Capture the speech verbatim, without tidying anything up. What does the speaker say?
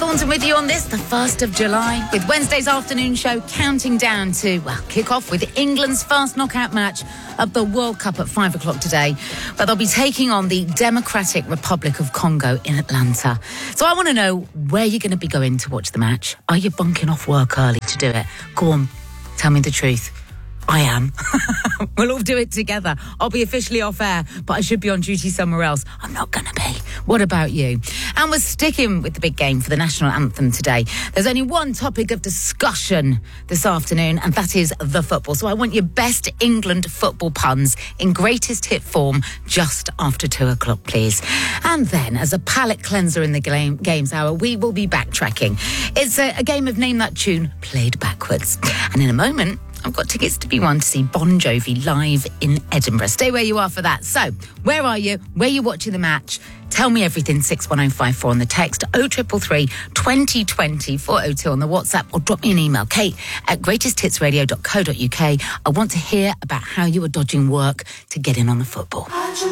Thornton with you on this, the first of July, with Wednesday's afternoon show counting down to, well, kick off with England's first knockout match of the World Cup at five o'clock today, where they'll be taking on the Democratic Republic of Congo in Atlanta. So I want to know where you're going to be going to watch the match. Are you bunking off work early to do it? Go on, tell me the truth. I am. We'll all do it together. I'll be officially off air, but I should be on duty somewhere else. I'm not going to be. What about you? And we're sticking with the big game for the national anthem today. There's only one topic of discussion this afternoon, and that is the football. So I want your best England football puns in greatest hit form just after two o'clock, please. And then, as a palate cleanser in the game, Games Hour, we will be backtracking. It's a, a game of Name That Tune played backwards. And in a moment, I've got tickets to be won to see Bon Jovi live in Edinburgh. Stay where you are for that. So, where are you? Where are you watching the match? Tell me everything, six one oh five four on the text, oh triple three, twenty twenty, four oh two on the WhatsApp, or drop me an email, kate at greatest hits radio dot co dot uk. I want to hear about how you are dodging work to get in on the football.